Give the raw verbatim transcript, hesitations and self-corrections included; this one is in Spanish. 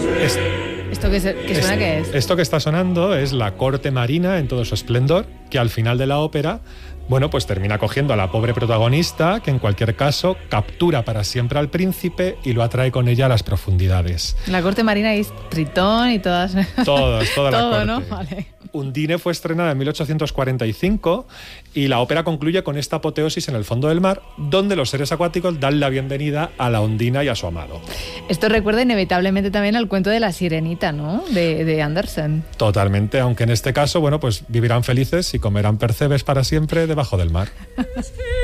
Es, ¿Esto que, se, que suena es, qué es? Esto que está sonando es la corte marina en todo su esplendor, que al final de la ópera, bueno, pues termina cogiendo a la pobre protagonista, que en cualquier caso captura para siempre al príncipe y lo atrae con ella a las profundidades. La corte marina es Tritón y todas... Todos, toda Todo, la corte. ¿no? Vale. Undine fue estrenada en mil ochocientos cuarenta y cinco y la ópera concluye con esta apoteosis en el fondo del mar, donde los seres acuáticos dan la bienvenida a la Ondina y a su amado. Esto recuerda inevitablemente también al cuento de la Sirenita, ¿no? De, de Andersen. Totalmente, aunque en este caso, bueno, pues vivirán felices y comerán percebes para siempre debajo del mar.